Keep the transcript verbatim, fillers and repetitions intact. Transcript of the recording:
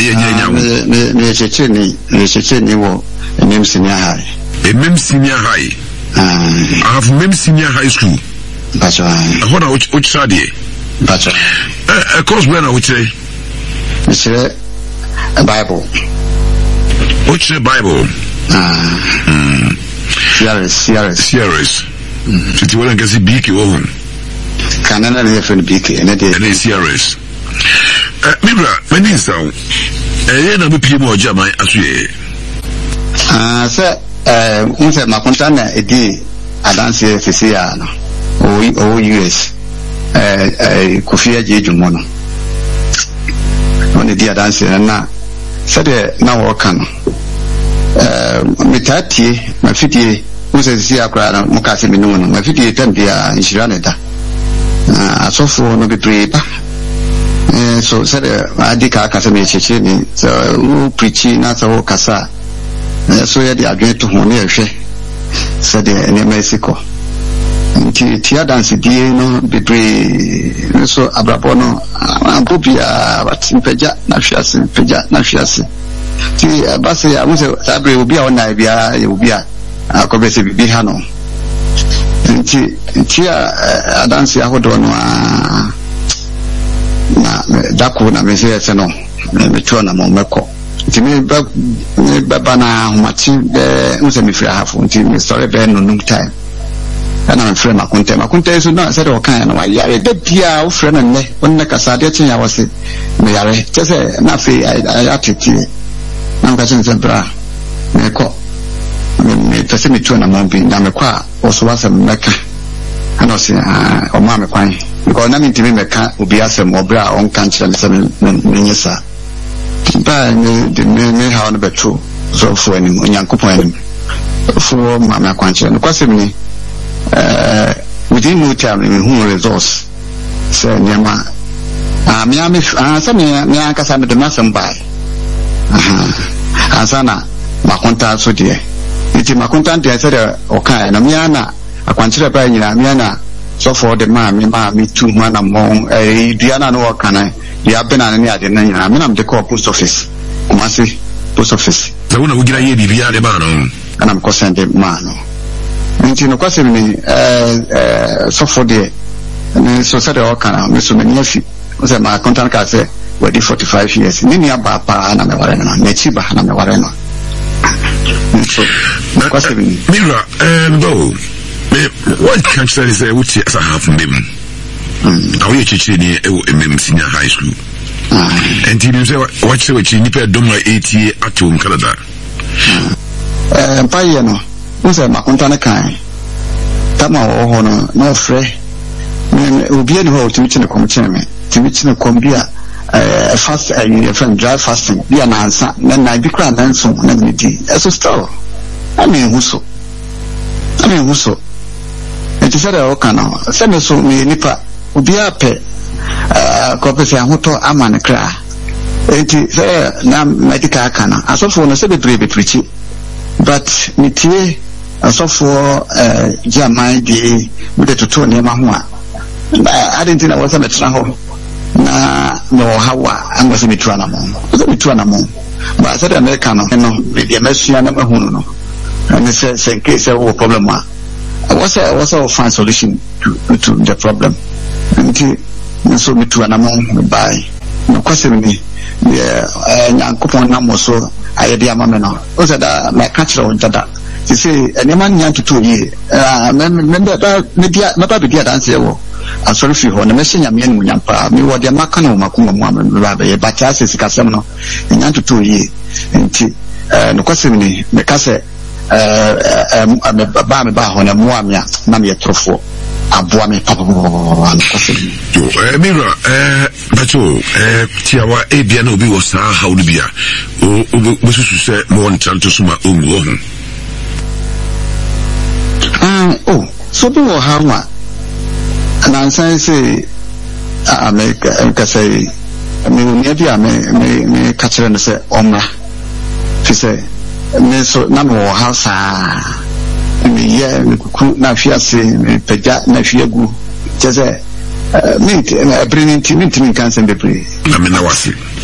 Me nyanya. Me me cheche ni, me cheche ni wo Mem Senior High. A Mem Senior High. Ah. I have Mem Senior High School. That's right. What are which which side? That's right. Uh, of course, when I would say, it's a Bible. What's the Bible? Ah. Mm. Sierras, Sierras. Sierras. So you want to get big woman. Can I have a big and it is Sierras. Uh, Mibra, when is down? Eh, na be more German as we. Ah, sir, uh, unse makontana edi adanse fisia no. O O U S. Eh eh Kofi Ajejumo no. Oni di adanse na sede na wo ka no. Eh mitatie mafidie unse fisia akra na mukase minu no mafidie tambia inshira ne da. Ah asofo no bebre ba. Eh so sede adika aka se me cheche ni so u preachi na so kasa. So ya di adwen to ho na ehwe said ene Mexico nti tia dance die no bebre so abrabo no abobia batimpeja na hwiase peja na hwiase ti base ya muse abre obi a ona bia ya obi a akobese bibi ha no nti tia dance ahodo no na dako na mese ese no me to na mo meko Timmy Babana, Humachi, the Usemifra half, until story very no time. And I'm afraid my content. My content is not said all kind of why. Yeah, that dear friend and me, when the Casadia, I was it. May I just say, nothing. I acted here. I'm catching some bra. May call me to send me to an amount being down the car, also was a Mecca. And I say, ah, or Mamma Quine. Because nothing to me, Mecca will be as a more bra on country and seven minutes. Ba me de me me ha no beto so fo anim onyankopon anim fo mama kwanche no kwasem ni eh within no time me hu resource say nyama ah me am ah say me me akasa me de masem bai aha asana makonta so de iti makonta de say de okan na me ana akwanche ba nyina me ana so for the ma me ma me tu ma na mo eh duana no okan ya bena na ade na nyina me na me call post office kumasi post office na una ugira ye bibia de ba no ana me send ma no nti no kwase me eh eh so for the me so say the okan me so me nyafi o say ma contact ka say we di forty-five years ni ni aba pa na me ware no na chi ba na me ware no so kwase me mira and though me what can say is that what as I have from them now you teaching ni e Mem Senior High School and you say what say what you nipa dom eighty at home Canada eh pa ye no o say makonta na kan tama wo ho no no frɛ me obi ani ho timi chine kom chine me timi chine kom bia eh fast eh your friend dry fasting bia na ansa na na bi kra na nso na me di eso store I mean huso I mean huso it is a okano se me so me nipa obi ape eh kopese ahoto amane kra enti se na medical kana asofo no se be pre be preach but mitie asofo eh jamai di mude toto ne ma ho a I didn't think I was a metra ho na no hawa amwase mitua na mo so mitua na mo but said America no no be mesua na mahu no and say say case a problem a what's a what's a find solution to to the problem nti so mitua na mo buy no kwase me eh nyankopon na mo so ayede amame no o said my catch on tada you say any man yan to two ye uh member media mapa be dia dance wo asori fi ho na me senya me anu nyampa me wo dia maka na makoma mu amame ba be ba cha se sikasem no yan to two ye nti eh no kwase me me ka se eh me ba me ba ho na mu amia na me trofo aboa me papa no kwase yo eh mira eh bacho eh tiawa e bia na obi wo sa ha wo bia o o susu se mo won tanto suma o mu ho ah oh so be wo ha wa and I say America America say me me bia me me me ka kire no say omra fi say me so na me wo ha sa me ye me kuku na fiase me peja na fiagu je say me bringing team team can send the play na me na wasi